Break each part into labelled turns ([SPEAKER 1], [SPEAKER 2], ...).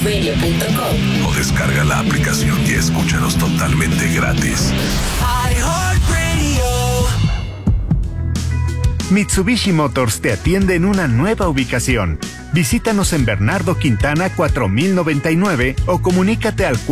[SPEAKER 1] iHeartRadio.com
[SPEAKER 2] o descarga la aplicación y escúchanos totalmente gratis.
[SPEAKER 3] Mitsubishi Motors te atiende en una nueva ubicación. Visítanos en Bernardo Quintana 4099 o comunícate al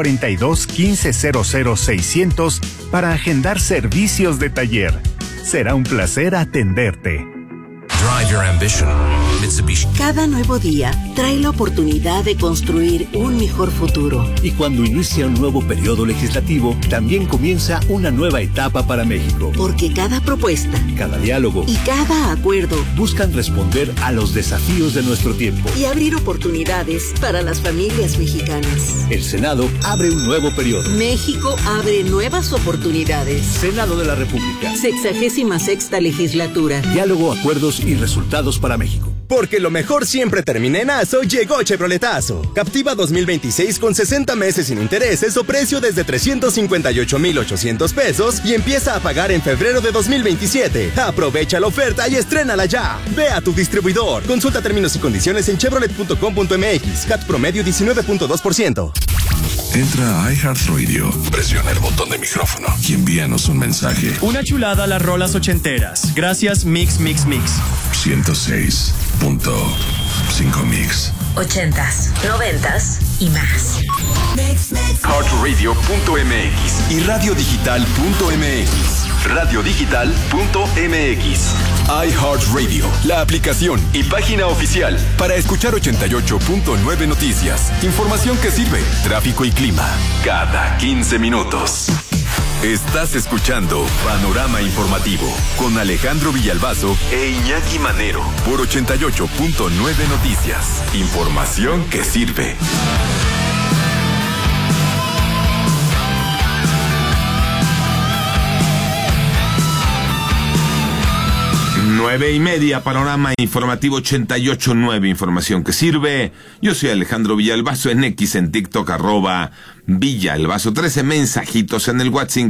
[SPEAKER 3] 442-1500-600 para agendar servicios de taller. Será un placer atenderte.
[SPEAKER 4] Drive your ambition. Mitsubishi.
[SPEAKER 5] Cada nuevo día trae la oportunidad de construir un mejor futuro.
[SPEAKER 6] Y cuando inicia un nuevo periodo legislativo, también comienza una nueva etapa para México.
[SPEAKER 5] Porque cada propuesta,
[SPEAKER 6] cada diálogo
[SPEAKER 5] y cada acuerdo
[SPEAKER 6] buscan responder a los desafíos de nuestro tiempo
[SPEAKER 5] y abrir oportunidades para las familias mexicanas.
[SPEAKER 6] El Senado abre un nuevo periodo.
[SPEAKER 5] México abre nuevas oportunidades.
[SPEAKER 6] Senado de la República.
[SPEAKER 5] 66ª legislatura.
[SPEAKER 6] Diálogo, acuerdos y resultados para México.
[SPEAKER 7] Porque lo mejor siempre termina en ASO, llegó Chevroletazo. Captiva 2026 con 60 meses sin intereses o precio desde 358,800 pesos y empieza a pagar en febrero de 2027. Aprovecha la oferta y estrénala ya. Ve a tu distribuidor. Consulta términos y condiciones en chevrolet.com.mx. CAT promedio 19.2%.
[SPEAKER 2] Entra a iHeartRadio, presiona el botón de micrófono y envíanos un mensaje.
[SPEAKER 8] Una chulada a las rolas ochenteras. Gracias, Mix, Mix, Mix.
[SPEAKER 2] 106.5 Mix.
[SPEAKER 1] 80s, 90s y más.
[SPEAKER 9] iHeartRadio.mx y radiodigital.mx. Radiodigital.mx. iHeartRadio, la aplicación y página oficial para escuchar 88.9 noticias, información que sirve, tráfico y clima, cada 15 minutos. Estás escuchando Panorama Informativo con Alejandro Villalbazo e Iñaki Manero por 88.9 Noticias. Información que sirve.
[SPEAKER 10] 9:30, Panorama Informativo 88.9, información que sirve. Yo soy Alejandro Villalbazo, en X, en TikTok, @Villalbazo. 13 mensajitos en el WhatsApp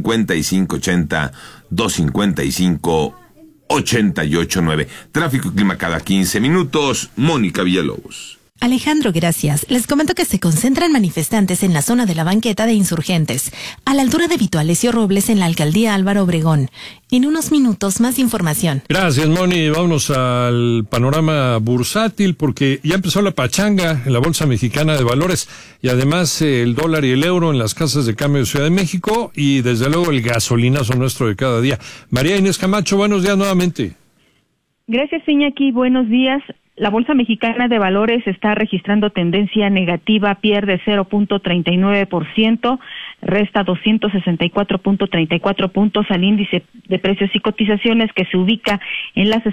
[SPEAKER 10] 5580-255-889. Tráfico y clima cada 15 minutos. Mónica Villalobos.
[SPEAKER 11] Alejandro, gracias. Les comento que se concentran manifestantes en la zona de la banqueta de Insurgentes, a la altura de Vito Alessio Robles, en la alcaldía Álvaro Obregón. En unos minutos, más información.
[SPEAKER 12] Gracias, Moni. Vámonos al panorama bursátil, porque ya empezó la pachanga en la Bolsa Mexicana de Valores, y además el dólar y el euro en las casas de cambio de Ciudad de México, y desde luego el gasolinazo nuestro de cada día. María Inés Camacho, buenos días nuevamente.
[SPEAKER 13] Gracias, Iñaki. Buenos días. La Bolsa Mexicana de Valores está registrando tendencia negativa, pierde 0.39%, resta 264.34 puntos al índice de precios y cotizaciones, que se ubica en las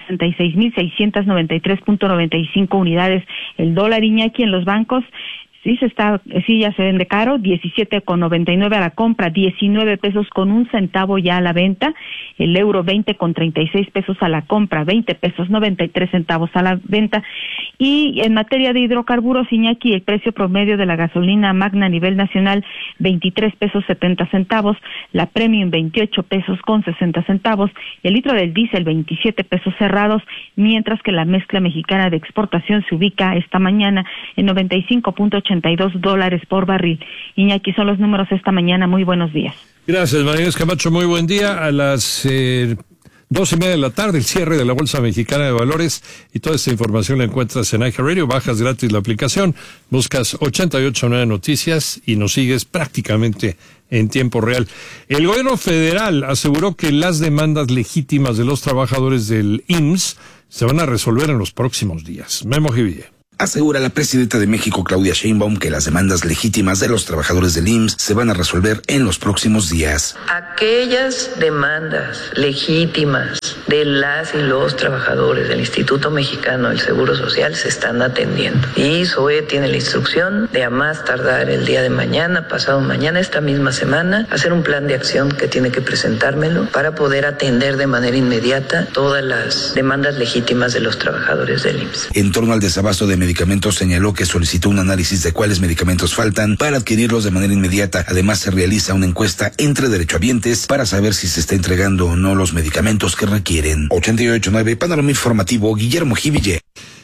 [SPEAKER 13] 66,693.95 unidades. El dólar, Iñaki, en los bancos sí ya se vende caro, 17.99 a la compra, 19 pesos con un centavo ya a la venta. El euro 20.36 pesos a la compra, 20 pesos 93 centavos a la venta. Y en materia de hidrocarburos, Iñaki, el precio promedio de la gasolina magna a nivel nacional, 23 pesos 70 centavos, la premium 28 pesos con 60 centavos, el litro del diésel 27 pesos cerrados, mientras que la mezcla mexicana de exportación se ubica esta mañana en $95.82 por barril. Iñaki, son los números esta mañana. Muy buenos días.
[SPEAKER 12] Gracias, María Inés Camacho. Muy buen día. A las 2:30 de la tarde, el cierre de la Bolsa Mexicana de Valores, y toda esta información la encuentras en iHeartRadio. Bajas gratis la aplicación, buscas 88.9 Noticias y nos sigues prácticamente en tiempo real. El gobierno federal aseguró que las demandas legítimas de los trabajadores del IMSS se van a resolver en los próximos días. Memo Jiville.
[SPEAKER 14] Asegura la presidenta de México, Claudia Sheinbaum, que las demandas legítimas de los trabajadores del IMSS se van a resolver en los próximos días.
[SPEAKER 15] Aquellas demandas legítimas de las y los trabajadores del Instituto Mexicano del Seguro Social se están atendiendo. Y SOE tiene la instrucción de, a más tardar el día de mañana, pasado mañana, esta misma semana, hacer un plan de acción que tiene que presentármelo para poder atender de manera inmediata todas las demandas legítimas de los trabajadores del IMSS.
[SPEAKER 14] En torno al desabasto de medicamentos, señaló que solicitó un análisis de cuáles medicamentos faltan para adquirirlos de manera inmediata. Además, se realiza una encuesta entre derechohabientes para saber si se está entregando o no los medicamentos que requieren. 88.9, Panorama Informativo, Guillermo Jiville.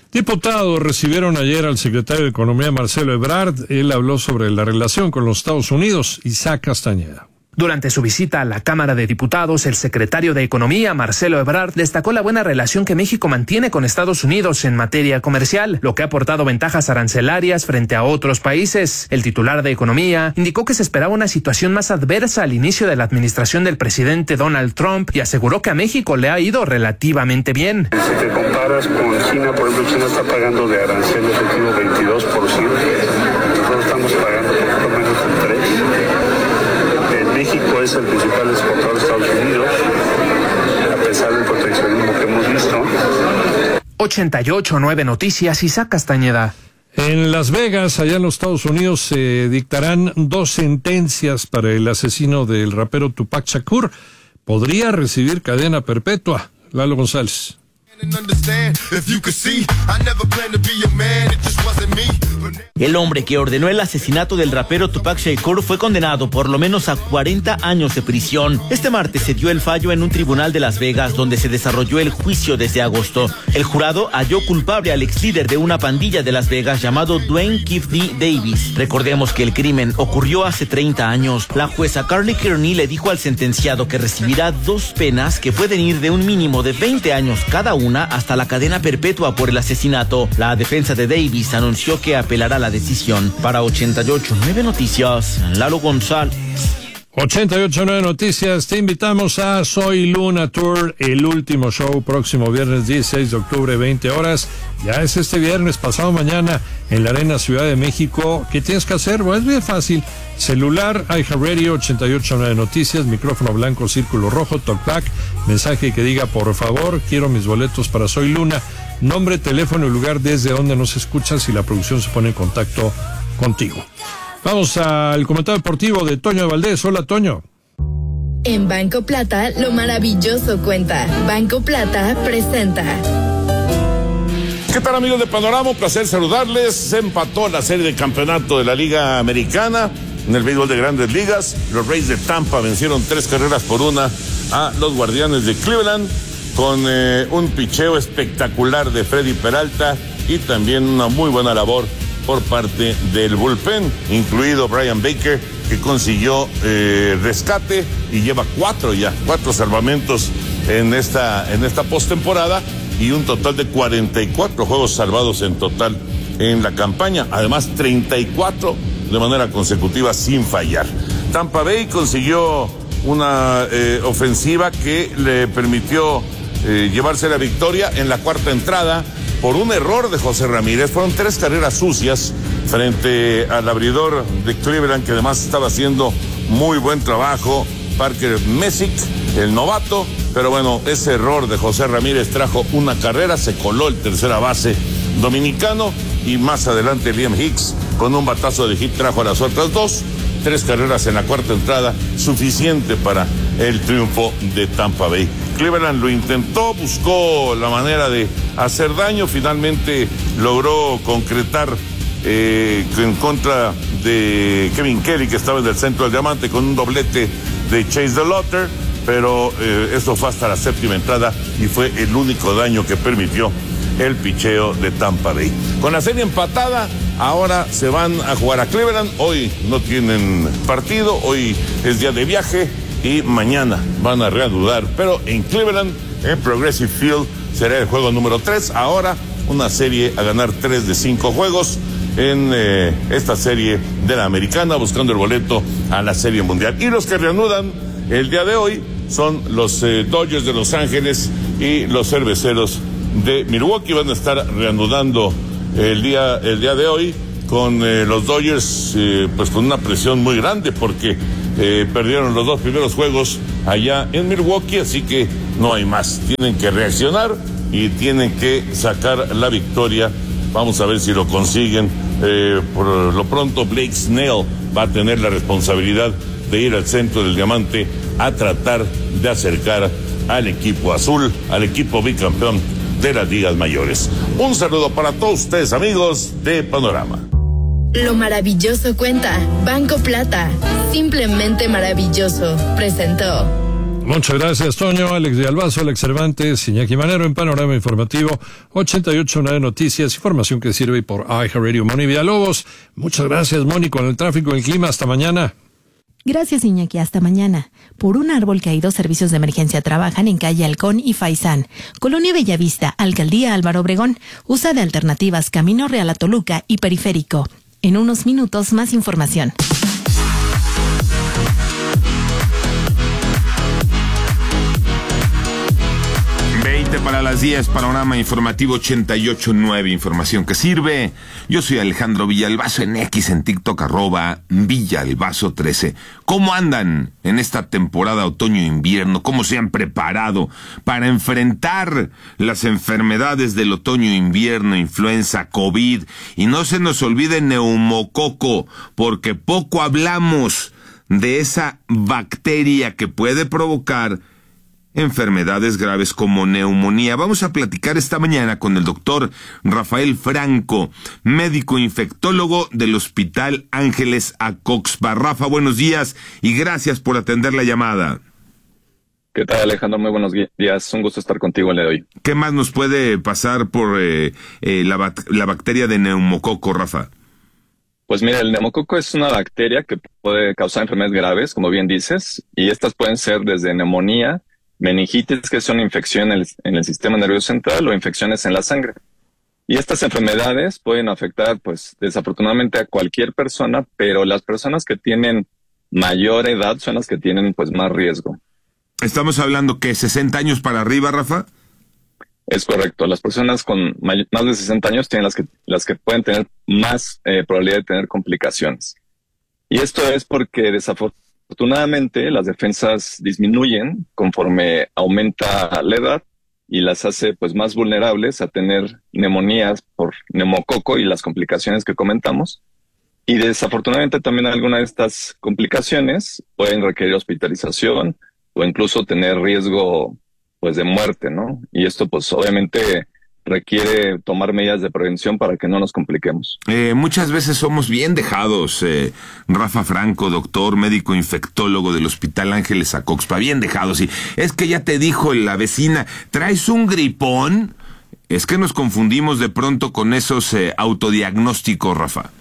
[SPEAKER 12] Diputados recibieron ayer al secretario de Economía, Marcelo Ebrard. Él habló sobre la relación con los Estados Unidos. Isaac Castañeda.
[SPEAKER 16] Durante su visita a la Cámara de Diputados, el secretario de Economía, Marcelo Ebrard, destacó la buena relación que México mantiene con Estados Unidos en materia comercial, lo que ha aportado ventajas arancelarias frente a otros países. El titular de Economía indicó que se esperaba una situación más adversa al inicio de la administración del presidente Donald Trump y aseguró que a México le ha ido relativamente bien.
[SPEAKER 17] Si te comparas con China, por ejemplo, China está pagando de arancel efectivo 22%. Nosotros estamos pagando por lo menos un 3%. México es el principal exportador de Estados Unidos, a pesar del proteccionismo que hemos visto.
[SPEAKER 16] 88.9 Noticias, Isaac Castañeda.
[SPEAKER 12] En Las Vegas, allá en los Estados Unidos, se dictarán 2 sentencias para el asesino del rapero Tupac Shakur. Podría recibir cadena perpetua. Lalo González.
[SPEAKER 18] El hombre que ordenó el asesinato del rapero Tupac Shakur fue condenado por lo menos a 40 años de prisión. Este martes se dio el fallo en un tribunal de Las Vegas donde se desarrolló el juicio desde agosto. El jurado halló culpable al ex líder de una pandilla de Las Vegas llamado Dwayne Keefney Davis. Recordemos que el crimen ocurrió hace 30 años. La jueza Carly Kearney le dijo al sentenciado que recibirá 2 penas que pueden ir de un mínimo de 20 años cada una hasta la cadena perpetua por el asesinato. La defensa de Davis anunció que apelará la decisión. Para 88.9 Noticias, Lalo González.
[SPEAKER 12] 88.9 Noticias, te invitamos a Soy Luna Tour, el último show próximo viernes 16 de octubre, 20 horas. Ya es este viernes, pasado mañana, en la Arena Ciudad de México. ¿Qué tienes que hacer? Bueno, es bien fácil. Celular, iHeartRadio, 88.9 Noticias, micrófono blanco, círculo rojo, talkback, mensaje que diga, por favor, quiero mis boletos para Soy Luna. Nombre, teléfono y lugar desde donde nos escuchas y la producción se pone en contacto contigo. Vamos al comentario deportivo de Toño de Valdés. Hola, Toño.
[SPEAKER 19] En Banco Plata, lo maravilloso cuenta. Banco Plata presenta.
[SPEAKER 20] ¿Qué tal, amigos de Panorama? Un placer saludarles. Se empató la serie de campeonato de la Liga Americana en el béisbol de Grandes Ligas. Los Rays de Tampa vencieron 3-1 a los Guardianes de Cleveland con un picheo espectacular de Freddy Peralta y también una muy buena labor por parte del bullpen, incluido Brian Baker, que consiguió rescate y lleva 4 salvamentos en esta postemporada y un total de 44 juegos salvados en total en la campaña, además 34 de manera consecutiva sin fallar. Tampa Bay consiguió una ofensiva que le permitió llevarse la victoria en la 4ª entrada por un error de José Ramírez. Fueron 3 carreras sucias frente al abridor de Cleveland, que además estaba haciendo muy buen trabajo, Parker Messick, el novato. Pero bueno, ese error de José Ramírez trajo una carrera, se coló el tercera base dominicano y más adelante Liam Hicks con un batazo de hit trajo a las otras 2. 3 carreras en la 4ª entrada, suficiente para el triunfo de Tampa Bay. Cleveland lo intentó, buscó la manera de hacer daño, finalmente logró concretar en contra de Kevin Kelly, que estaba en el centro del diamante, con un doblete de Chase DeLauter, pero eso fue hasta la 7ª entrada y fue el único daño que permitió el picheo de Tampa Bay. Con la serie empatada, ahora se van a jugar a Cleveland. Hoy no tienen partido, hoy es día de viaje y mañana van a reanudar, pero en Cleveland, en Progressive Field, será el juego número 3. Ahora una serie a ganar 3 de 5 juegos en esta serie de la Americana, buscando el boleto a la Serie Mundial. Y los que reanudan el día de hoy son los Dodgers de Los Ángeles y los Cerveceros de Milwaukee. Van a estar reanudando el día de hoy con los Dodgers pues con una presión muy grande porque perdieron los 2 primeros juegos allá en Milwaukee, así que no hay más. Tienen que reaccionar y tienen que sacar la victoria. Vamos a ver si lo consiguen. Por lo pronto, Blake Snell va a tener la responsabilidad de ir al centro del diamante a tratar de acercar al equipo azul, al equipo bicampeón de las ligas mayores. Un saludo para todos ustedes, amigos de Panorama.
[SPEAKER 19] Lo maravilloso cuenta. Banco Plata, simplemente maravilloso, presentó.
[SPEAKER 12] Muchas gracias, Toño, Alex de Albazo, Alex Cervantes, Iñaki Manero en Panorama Informativo 88.9 Noticias, información que sirve por iHeartRadio. Moni Villalobos, muchas gracias, Moni, con el tráfico y el clima. Hasta mañana.
[SPEAKER 11] Gracias, Iñaki. Hasta mañana. Por un árbol caído, servicios de emergencia trabajan en calle Halcón y Faisán. Colonia Bellavista, Alcaldía Álvaro Obregón. Usa de alternativas Camino Real a Toluca y Periférico. En unos minutos, más información.
[SPEAKER 10] Para las 10, Panorama Informativo 88.9, información que sirve. Yo soy Alejandro Villalbazo en X, en TikTok, @Villalbazo13. ¿Cómo andan en esta temporada otoño-invierno? ¿Cómo se han preparado para enfrentar las enfermedades del otoño-invierno, influenza, COVID? Y no se nos olvide neumococo, porque poco hablamos de esa bacteria que puede provocar enfermedades graves como neumonía. Vamos a platicar esta mañana con el doctor Rafael Franco, médico infectólogo del Hospital Ángeles Acoxpa. Rafa, buenos días y gracias por atender la llamada.
[SPEAKER 21] ¿Qué tal, Alejandro? Muy buenos días. Un gusto estar contigo el día de hoy.
[SPEAKER 10] ¿Qué más nos puede pasar por la bacteria de neumococo, Rafa?
[SPEAKER 21] Pues mira, el neumococo es una bacteria que puede causar enfermedades graves, como bien dices, y estas pueden ser desde neumonía, meningitis, que es una infección en el sistema nervioso central, o infecciones en la sangre. Y estas enfermedades pueden afectar, pues, desafortunadamente a cualquier persona, pero las personas que tienen mayor edad son las que tienen, pues, más riesgo.
[SPEAKER 10] ¿Estamos hablando que 60 años para arriba, Rafa?
[SPEAKER 21] Es correcto. Las personas con más de 60 años tienen las que pueden tener más probabilidad de tener complicaciones. Y esto es porque desafortunadamente las defensas disminuyen conforme aumenta la edad y las hace pues más vulnerables a tener neumonías por neumococo y las complicaciones que comentamos. Y desafortunadamente también algunas de estas complicaciones pueden requerir hospitalización o incluso tener riesgo pues de muerte, ¿no? Y esto pues obviamente requiere tomar medidas de prevención para que no nos compliquemos.
[SPEAKER 10] Muchas veces somos bien dejados, Rafa Franco, doctor, médico infectólogo del Hospital Ángeles Acoxpa, bien dejados. Y es que ya te dijo la vecina, ¿traes un gripón? Es que nos confundimos de pronto con esos autodiagnósticos, Rafa.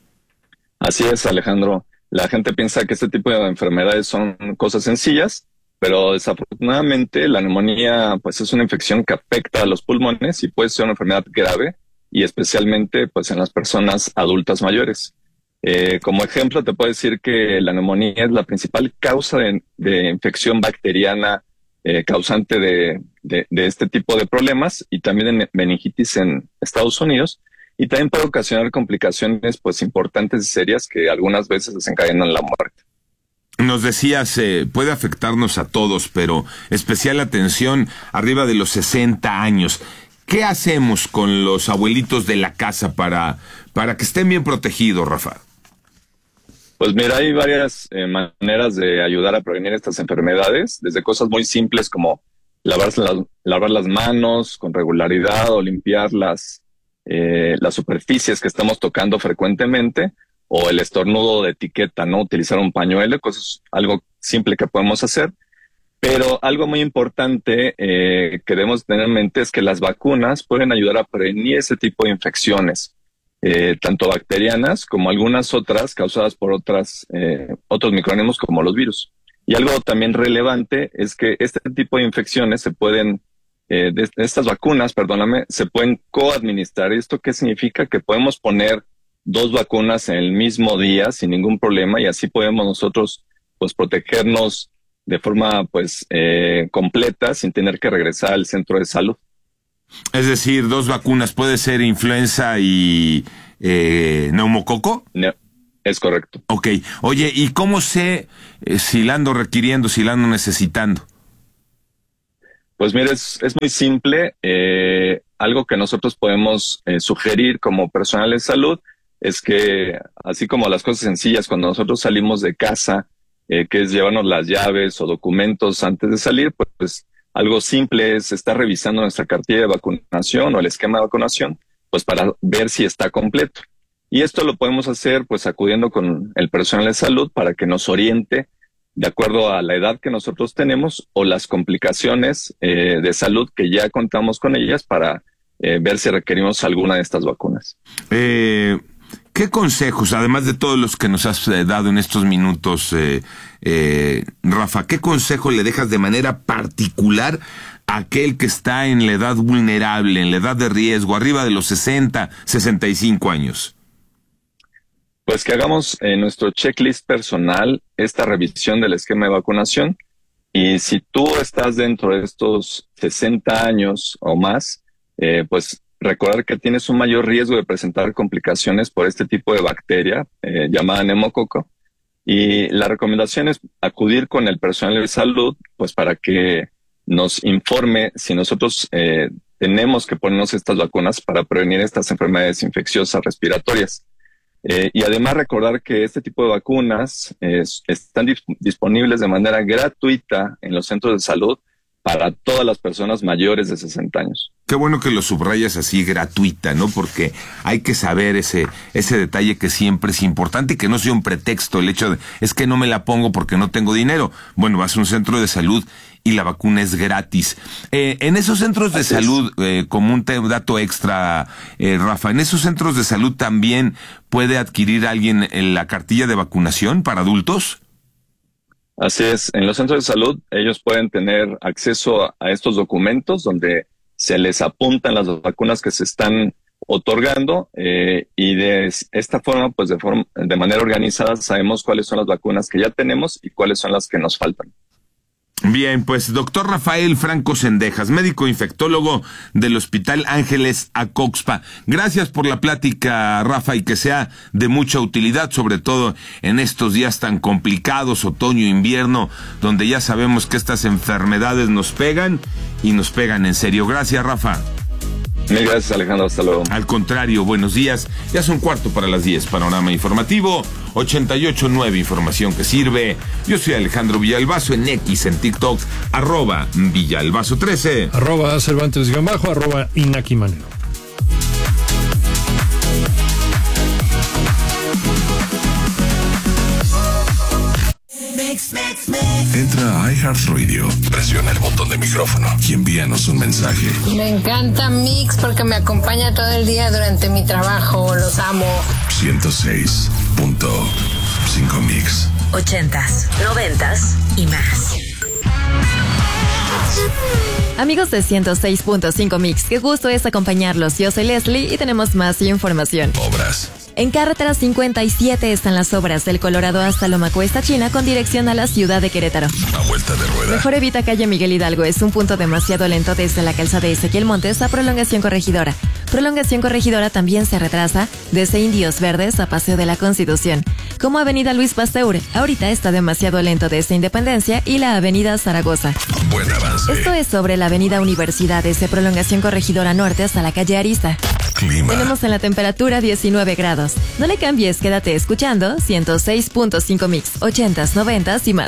[SPEAKER 21] Así es, Alejandro. La gente piensa que este tipo de enfermedades son cosas sencillas, pero desafortunadamente la neumonía pues es una infección que afecta a los pulmones y puede ser una enfermedad grave y especialmente pues en las personas adultas mayores. Como ejemplo te puedo decir que la neumonía es la principal causa de infección bacteriana causante de este tipo de problemas y también de meningitis en Estados Unidos, y también puede ocasionar complicaciones pues importantes y serias que algunas veces desencadenan la muerte.
[SPEAKER 10] Nos decías, puede afectarnos a todos, pero especial atención arriba de los 60 años. ¿Qué hacemos con los abuelitos de la casa para que estén bien protegidos, Rafa?
[SPEAKER 21] Pues mira, hay varias maneras de ayudar a prevenir estas enfermedades, desde cosas muy simples como lavar las manos con regularidad o limpiar las superficies que estamos tocando frecuentemente, o el estornudo de etiqueta, ¿no? Utilizar un pañuelo, algo simple que podemos hacer. Pero algo muy importante que debemos tener en mente es que las vacunas pueden ayudar a prevenir ese tipo de infecciones, tanto bacterianas como algunas otras causadas por otros microorganismos como los virus. Y algo también relevante es que este tipo de infecciones se pueden, estas vacunas, se pueden coadministrar. ¿Esto qué significa? Que podemos poner 2 vacunas en el mismo día sin ningún problema, y así podemos nosotros pues protegernos de forma pues completa sin tener que regresar al centro de salud.
[SPEAKER 10] Es decir, 2 vacunas, ¿puede ser influenza y neumococo?
[SPEAKER 21] No, es correcto.
[SPEAKER 10] Ok. Oye, ¿y cómo sé si la ando requiriendo, si la ando necesitando?
[SPEAKER 21] Pues mira, es muy simple. Algo que nosotros podemos sugerir como personal de salud es que, así como las cosas sencillas, cuando nosotros salimos de casa, que es llevarnos las llaves o documentos antes de salir, pues algo simple es estar revisando nuestra cartilla de vacunación o el esquema de vacunación, pues para ver si está completo. Y esto lo podemos hacer pues acudiendo con el personal de salud para que nos oriente de acuerdo a la edad que nosotros tenemos o las complicaciones de salud que ya contamos con ellas para ver si requerimos alguna de estas vacunas.
[SPEAKER 10] ¿Qué consejos, además de todos los que nos has dado en estos minutos, Rafa, qué consejo le dejas de manera particular a aquel que está en la edad vulnerable, en la edad de riesgo, arriba de los 60, 65 años?
[SPEAKER 21] Pues que hagamos nuestro checklist personal, esta revisión del esquema de vacunación, y si tú estás dentro de estos 60 años o más, pues recordar que tienes un mayor riesgo de presentar complicaciones por este tipo de bacteria llamada neumococo, y la recomendación es acudir con el personal de salud pues para que nos informe si nosotros tenemos que ponernos estas vacunas para prevenir estas enfermedades infecciosas respiratorias. Y además recordar que este tipo de vacunas están disponibles de manera gratuita en los centros de salud para todas las personas mayores de 60 años.
[SPEAKER 10] Qué bueno que lo subrayas así, gratuita, ¿no? Porque hay que saber ese detalle que siempre es importante y que no sea un pretexto el hecho de, es que no me la pongo porque no tengo dinero. Bueno, vas a un centro de salud y la vacuna es gratis. En esos centros de salud, como un dato extra, Rafa, ¿en esos centros de salud también puede adquirir alguien la cartilla de vacunación para adultos?
[SPEAKER 21] Así es, en los centros de salud ellos pueden tener acceso a estos documentos donde se les apuntan las vacunas que se están otorgando y de esta forma, pues de manera organizada sabemos cuáles son las vacunas que ya tenemos y cuáles son las que nos faltan.
[SPEAKER 10] Bien, pues doctor Rafael Franco Sendejas, médico infectólogo del Hospital Ángeles Acoxpa. Gracias por la plática, Rafa, y que sea de mucha utilidad, sobre todo en estos días tan complicados, otoño, invierno, donde ya sabemos que estas enfermedades nos pegan y nos pegan en serio. Gracias, Rafa.
[SPEAKER 21] Mil gracias, Alejandro, hasta luego.
[SPEAKER 10] Al contrario, buenos días. Ya son 10:15, Panorama Informativo 88.9, información que sirve. Yo soy Alejandro Villalbazo en X, en TikTok, @Villalbazo13.
[SPEAKER 12] @Cervantes_, @Inaki Manero.
[SPEAKER 2] Entra a iHeartRadio, presiona el botón de micrófono y envíanos un mensaje.
[SPEAKER 3] Me encanta Mix porque me acompaña todo el día durante mi trabajo. Los amo.
[SPEAKER 2] 106.5 Mix.
[SPEAKER 1] 80s, 90s y más.
[SPEAKER 22] Amigos de 106.5 Mix, qué gusto es acompañarlos. Yo soy Leslie y tenemos más información.
[SPEAKER 2] Obras.
[SPEAKER 22] En carretera 57 están las obras del Colorado hasta Loma Cuesta, China, con dirección a la ciudad de Querétaro.
[SPEAKER 2] A vuelta de rueda.
[SPEAKER 22] Mejor evita calle Miguel Hidalgo, es un punto demasiado lento desde la calzada de Ezequiel Montes a Prolongación Corregidora. Prolongación Corregidora también se retrasa desde Indios Verdes a Paseo de la Constitución. Como Avenida Luis Pasteur, ahorita está demasiado lento desde Independencia y la Avenida Zaragoza.
[SPEAKER 2] Buen avance.
[SPEAKER 22] Esto es sobre la Avenida Universidad desde Prolongación Corregidora Norte hasta la calle Arista.
[SPEAKER 2] Clima.
[SPEAKER 22] Tenemos en la temperatura 19 grados. No le cambies, quédate escuchando 106.5 Mix, 80s, 90s y más.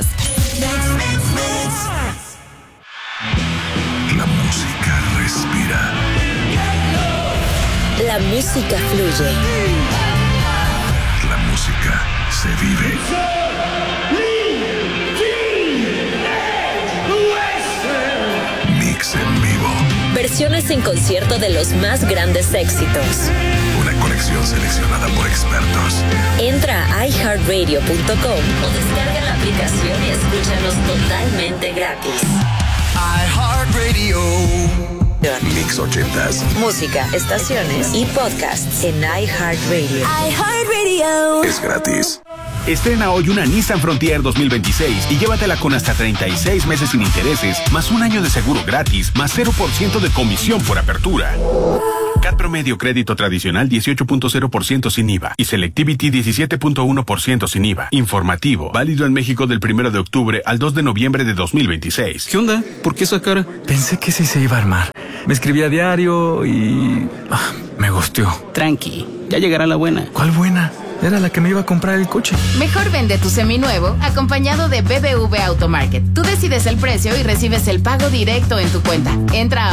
[SPEAKER 2] La música respira.
[SPEAKER 1] La música fluye.
[SPEAKER 2] La música se vive. Mix en vivo.
[SPEAKER 1] Versiones en concierto de los más grandes éxitos.
[SPEAKER 2] Una colección seleccionada por expertos.
[SPEAKER 1] Entra a iHeartRadio.com o descarga la aplicación y escúchanos totalmente gratis.
[SPEAKER 2] iHeartRadio. Mix 80s.
[SPEAKER 1] Música, estaciones y podcasts en iHeartRadio. iHeartRadio.
[SPEAKER 2] Es gratis.
[SPEAKER 6] Estrena hoy una Nissan Frontier 2026 y llévatela con hasta 36 meses sin intereses, más un año de seguro gratis, más 0% de comisión por apertura. CAT promedio crédito tradicional 18.0% sin IVA y Selectivity 17.1% sin IVA. Informativo, válido en México del 1 de octubre al 2 de noviembre de 2026.
[SPEAKER 23] ¿Qué onda? ¿Por qué esa cara? Pensé que sí se iba a armar. Me escribí a diario y... me gusteó.
[SPEAKER 24] Tranqui, ya llegará la buena.
[SPEAKER 23] ¿Cuál buena? Era la que me iba a comprar el coche.
[SPEAKER 25] Mejor vende tu seminuevo acompañado de BBV Automarket. Tú decides el precio y recibes el pago directo en tu cuenta. Entra a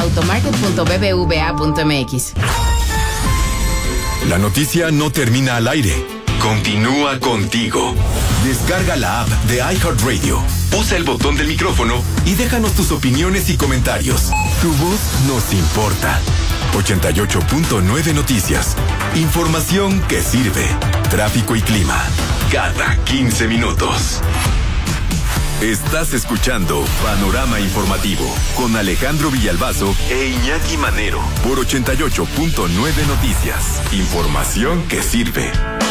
[SPEAKER 25] automarket.bbva.mx.
[SPEAKER 9] La noticia no termina al aire. continúa contigo. Descarga la app de iHeartRadio, usa el botón del micrófono y déjanos tus opiniones y comentarios. Tu voz nos importa. 88.9 Noticias. Información que sirve. Tráfico y clima. Cada 15 minutos. Estás escuchando Panorama Informativo con Alejandro Villalbazo e Iñaki Manero por 88.9 Noticias. Información que sirve.